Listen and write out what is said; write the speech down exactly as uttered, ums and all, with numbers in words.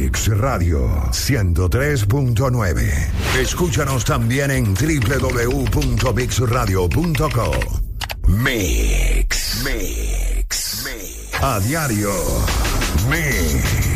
Mix Radio ciento tres punto nueve. Escúchanos también en doble u doble u doble u punto mix radio punto com. Mix. Mix. Mix. A diario. Mix.